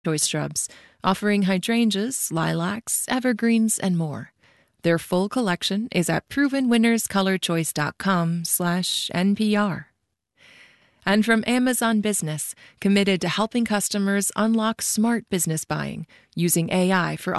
choice shrubs, offering hydrangeas, lilacs, evergreens, and more. Their full collection is at provenwinnerscolorchoice.com/NPR. And from Amazon Business, committed to helping customers unlock smart business buying using AI for